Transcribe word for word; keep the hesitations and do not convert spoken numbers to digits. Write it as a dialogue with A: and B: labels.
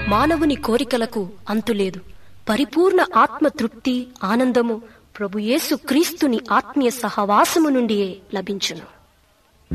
A: మానవుని కోరికలకు అంతులేదు. పరిపూర్ణ ఆత్మ తృప్తి, ఆనందము ప్రభు యేసు క్రీస్తుని ఆత్మీయ సహవాసము నుండియే లభించును.